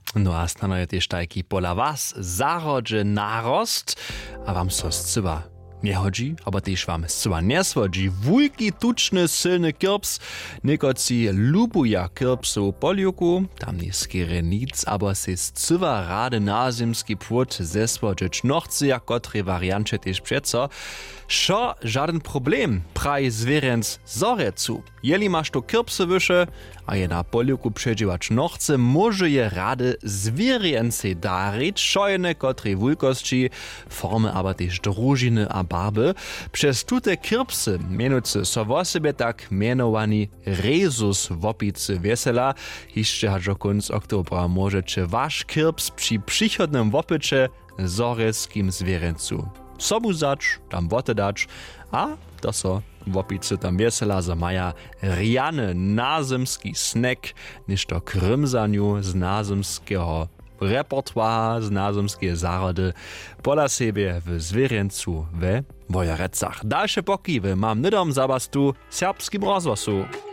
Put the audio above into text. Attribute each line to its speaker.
Speaker 1: No a stanuje też taki pola was zarodže narost, a wam so scywa nie chodzi, aber też wam scywa nie schodzi. Wujki, tuczny, silny kirps, niekoci lubuja kirpsu poliuku, tam nie skiery nic, aber se scywa rady na zimski płot zesłodzić nochce, jak kotre wariancie też przeco. Szo, żaden problem, praj zwierenc zorecu. Jeli masz to kirpsy wysze, a je na poliuku przedziewać nochce, może je rady zwierzęce darić, szojne kotre wujkości, formy aber też drużyny a barby. Przez tute kirpsy, mianowicie so w sobie tak mianowani rezus wopicy wesela, jeszcze aż do końca oktobra możecie wasz kirps przy przychodnym wopycie zoreskim zwierzęcu sobu zacz, tam wote dać, a to so wopicy tam wesela za maja rjany nazymski snack, niż to krymzaniu z nazymskiego repertoire, z nazymskie zarody, pola siebie w zwierzęcu we wojarecach. Dalsze pokiwy mam nydom za was tu serbskim rozgłosu.